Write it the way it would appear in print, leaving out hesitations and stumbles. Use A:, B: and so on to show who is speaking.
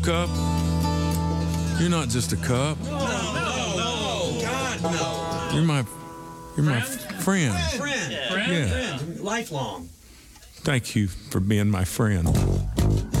A: Cup. You're not just a cup.
B: No, God, no.
A: You're my friend.
B: Friend.
A: Yeah.
B: Friend. Lifelong.
A: Thank you for being my friend.